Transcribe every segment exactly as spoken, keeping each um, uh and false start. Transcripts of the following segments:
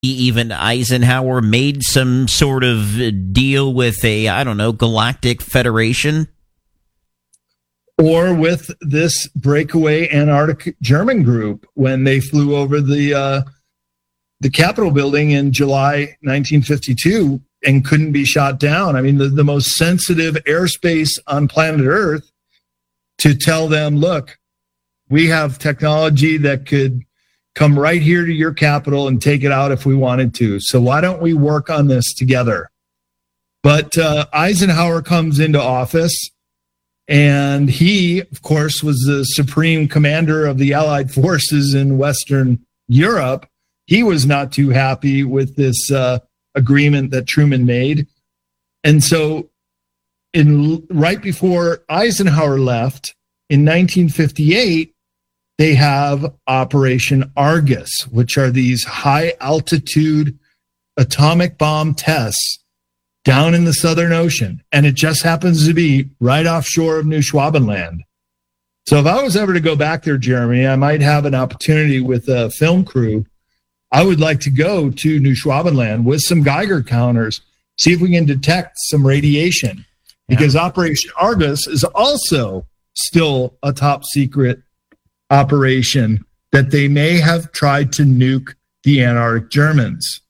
even Eisenhower made some sort of deal with a, I don't know, galactic federation? Or with this breakaway Antarctic German group when they flew over the uh, the Capitol building in July nineteen fifty-two and couldn't be shot down. I mean, the, the most sensitive airspace on planet Earth, to tell them, look, we have technology that could come right here to your capital and take it out if we wanted to. So why don't we work on this together? But uh, Eisenhower comes into office, and he, of course, was the supreme commander of the Allied forces in Western Europe. He was not too happy with this uh, agreement that Truman made. And so in right before Eisenhower left in nineteen fifty-eight, they have Operation Argus, which are these high altitude atomic bomb tests down in the Southern Ocean. And it just happens to be right offshore of New Schwabenland. So if I was ever to go back there, Jeremy, I might have an opportunity with a film crew. I would like to go to New Schwabenland with some Geiger counters, see if we can detect some radiation. Yeah. Because Operation Argus is also still a top secret operation that they may have tried to nuke the Antarctic Germans.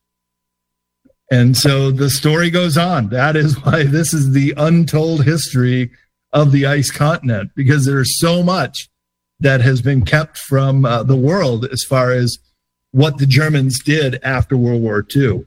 And so the story goes on. That is why this is the untold history of the ice continent, because there's so much that has been kept from uh, the world as far as what the Germans did after World War Two.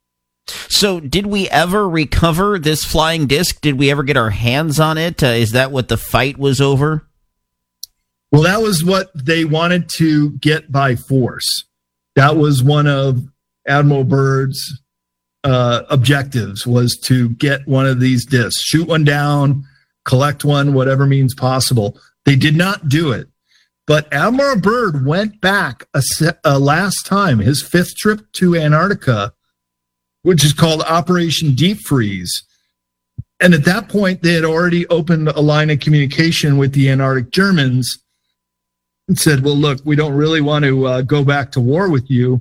So did we ever recover this flying disc? Did we ever get our hands on it? Uh, is that what the fight was over? Well, that was what they wanted to get by force. That was one of Admiral Byrd's uh, objectives, was to get one of these discs, shoot one down, collect one, whatever means possible. They did not do it. But Admiral Byrd went back a, se- a last time, his fifth trip to Antarctica, which is called Operation Deep Freeze. And at that point, they had already opened a line of communication with the Antarctic Germans and said, well, look, we don't really want to uh, go back to war with you,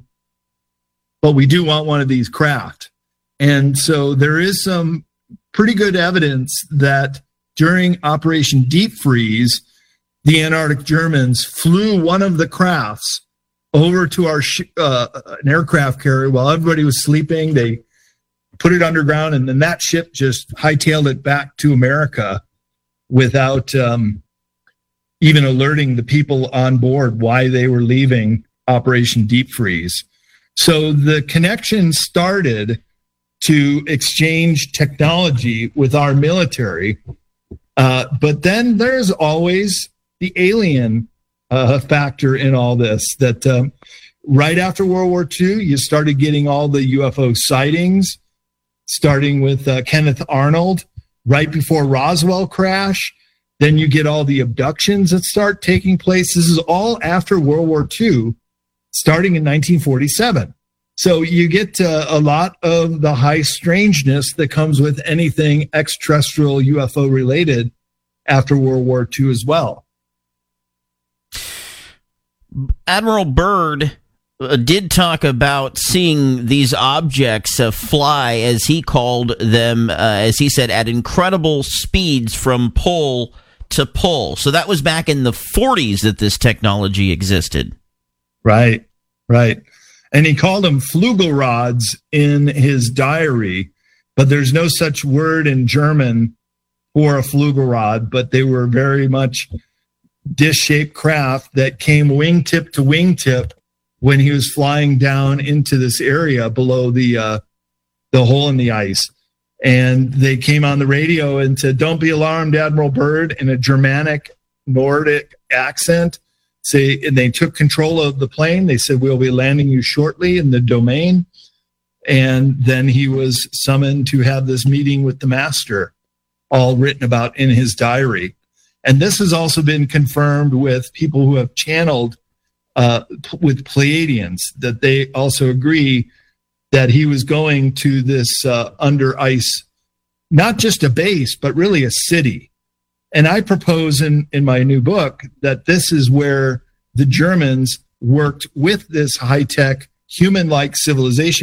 but we do want one of these craft. And so there is some pretty good evidence that during Operation Deep Freeze, the Antarctic Germans flew one of the crafts over to our sh- uh, an aircraft carrier while everybody was sleeping. They put it underground, and then that ship just hightailed it back to America without um, even alerting the people on board why they were leaving Operation Deep Freeze. So the connection started to exchange technology with our military, uh, but then there's always the alien uh, factor in all this, that um, right after World War Two, you started getting all the U F O sightings, starting with uh, Kenneth Arnold, right before Roswell crash. Then you get all the abductions that start taking place. This is all after World War Two, starting in nineteen forty-seven. So you get uh, a lot of the high strangeness that comes with anything extraterrestrial U F O related after World War Two as well. Admiral Byrd uh, did talk about seeing these objects uh, fly, as he called them, uh, as he said, at incredible speeds from pole to pole. So that was back in the forties that this technology existed. Right, right. And he called them Flugelrods in his diary, but there's no such word in German for a Flugelrod, but they were very much dish-shaped craft that came wingtip to wingtip when he was flying down into this area below the uh, the hole in the ice. And they came on the radio and said, "Don't be alarmed, Admiral Byrd," in a Germanic Nordic accent. Say, and they took control of the plane. They said, "We'll be landing you shortly in the domain." And then he was summoned to have this meeting with the master, all written about in his diary. And this has also been confirmed with people who have channeled uh, p- with Pleiadians, that they also agree that he was going to this uh, under ice, not just a base, but really a city. And I propose in, in my new book that this is where the Germans worked with this high-tech human-like civilization